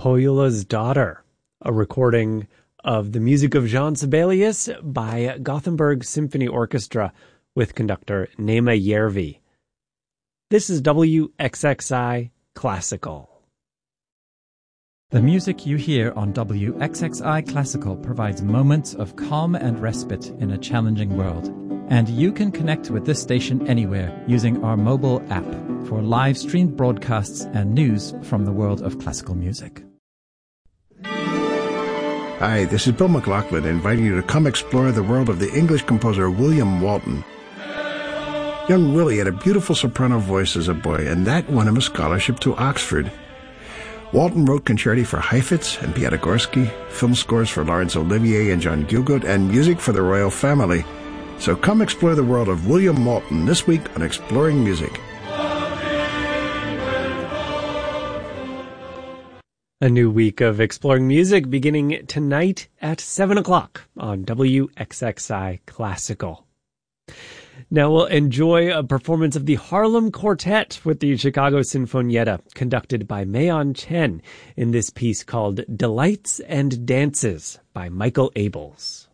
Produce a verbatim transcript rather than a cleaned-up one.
Pohjola's Daughter, a recording of the music of Jean Sibelius by Gothenburg Symphony Orchestra with conductor Nema Järvi. This is W X X I Classical. The music you hear on W X X I Classical provides moments of calm and respite in a challenging world. And you can connect with this station anywhere using our mobile app for live-streamed broadcasts and news from the world of classical music. Hi, this is Bill McLaughlin inviting you to come explore the world of the English composer William Walton. Young Willie had a beautiful soprano voice as a boy, and that won him a scholarship to Oxford. Walton wrote concerti for Heifetz and Piatigorsky, film scores for Laurence Olivier and John Gielgud, and music for the royal family. So come explore the world of William Walton this week on Exploring Music. A new week of Exploring Music beginning tonight at seven o'clock on W X X I Classical. Now we'll enjoy a performance of the Harlem Quartet with the Chicago Sinfonietta, conducted by Mayon Chen in this piece called Delights and Dances by Michael Abels.